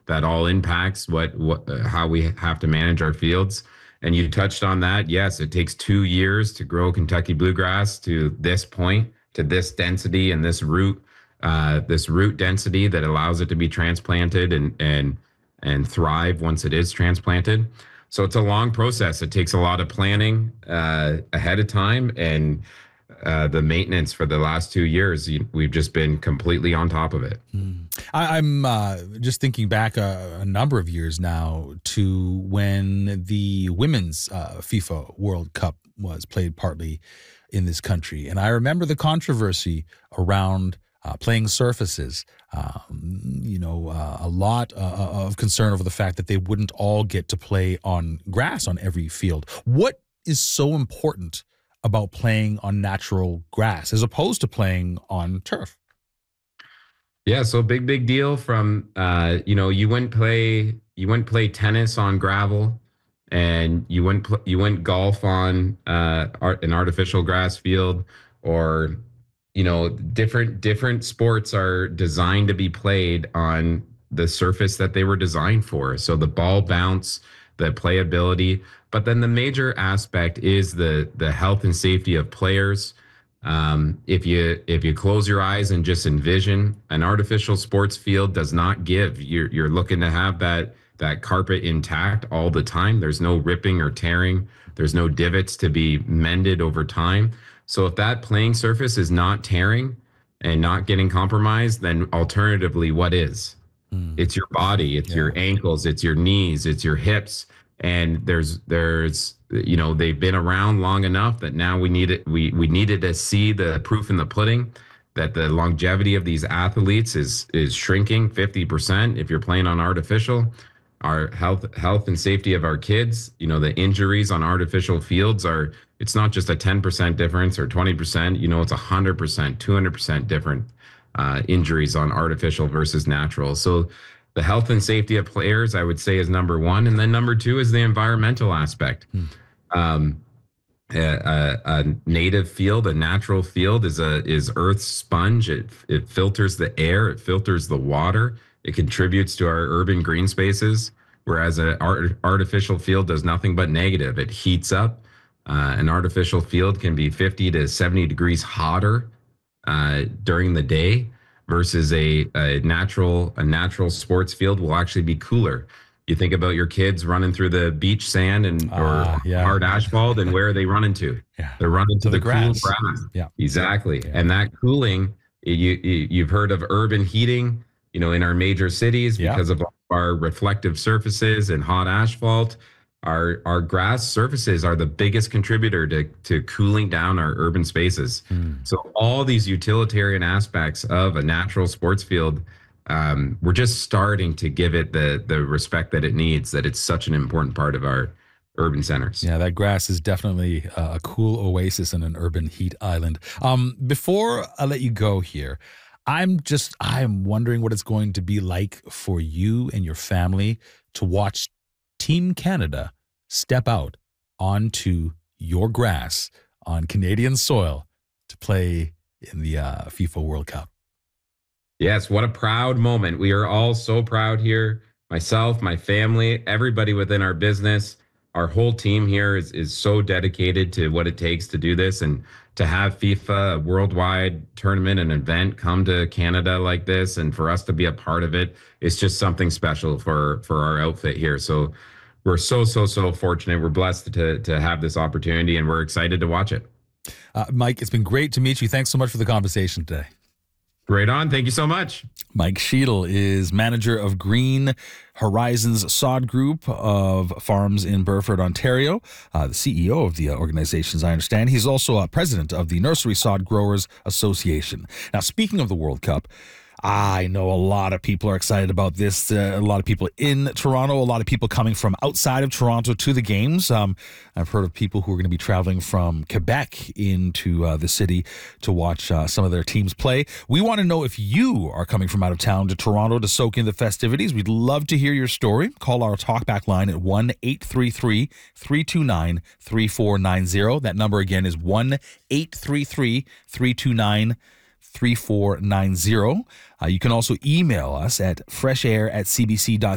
that all impacts how we have to manage our fields. And you touched on that. Yes, it takes 2 years to grow Kentucky bluegrass to this point, to this density and this root density that allows it to be transplanted and thrive once it is transplanted. So it's a long process. It takes a lot of planning ahead of time, and the maintenance for the last 2 years, we've just been completely on top of it. I'm just thinking back a number of years now to when the women's FIFA World Cup was played partly in this country. And I remember the controversy around playing surfaces, a lot of concern over the fact that they wouldn't all get to play on grass on every field. What is so important about playing on natural grass as opposed to playing on turf? Yeah, so big deal from you wouldn't play tennis on gravel, and you wouldn't golf on an artificial grass field, or different sports are designed to be played on the surface that they were designed for. So the ball bounce, the playability, but then the major aspect is the health and safety of players. If you close your eyes and just envision, an artificial sports field does not give. You're looking to have that carpet intact all the time. There's no ripping or tearing. There's no divots to be mended over time. So if that playing surface is not tearing and not getting compromised, then alternatively, what is? It's your body, it's your ankles, it's your knees, it's your hips. And there's they've been around long enough that now we needed to see the proof in the pudding that the longevity of these athletes is shrinking 50% if you're playing on artificial. Our health and safety of our kids, the injuries on artificial fields it's not just a 10% difference or 20%, it's 100%, 200% different injuries on artificial versus natural. So the health and safety of players, I would say, is number one. And then number two is the environmental aspect. A native field, a natural field is Earth's sponge. It filters the air, it filters the water. It contributes to our urban green spaces, whereas an artificial field does nothing but negative. It heats up. An artificial field can be 50 to 70 degrees hotter during the day, versus a natural sports field will actually be cooler. You think about your kids running through the beach sand hard asphalt, and where are they running to? Yeah. They're running to the grass. Cool grass. Yeah, exactly. Yeah. And that cooling, you've heard of urban heating, in our major cities because of our reflective surfaces and hot asphalt. Our grass surfaces are the biggest contributor to cooling down our urban spaces. So all these utilitarian aspects of a natural sports field, we're just starting to give it the respect that it needs, that it's such an important part of our urban centers. Yeah, that grass is definitely a cool oasis in an urban heat island. Before I let you go here, I'm wondering what it's going to be like for you and your family to watch Team Canada step out onto your grass on Canadian soil to play in the FIFA World Cup. Yes, what a proud moment. We are all so proud here. Myself, my family, everybody within our business, our whole team here is so dedicated to what it takes to do this, and to have FIFA, a worldwide tournament, an event, come to Canada like this, and for us to be a part of it, it's just something special for our outfit here. So we're so fortunate. We're blessed to have this opportunity, and we're excited to watch it. Mike, it's been great to meet you. Thanks so much for the conversation today. Right on. Thank you so much. Mike Sheedle is manager of Green Horizons Sod Group of farms in Burford, Ontario, the CEO of the organization, as I understand. He's also president of the Nursery Sod Growers Association. Now, speaking of the World Cup, I know a lot of people are excited about this. A lot of people in Toronto, a lot of people coming from outside of Toronto to the games. I've heard of people who are going to be traveling from Quebec into the city to watch some of their teams play. We want to know if you are coming from out of town to Toronto to soak in the festivities. We'd love to hear your story. Call our talkback line at 1-833-329-3490. That number again is 1-833-329-3490. You can also email us at freshair@cbc.ca.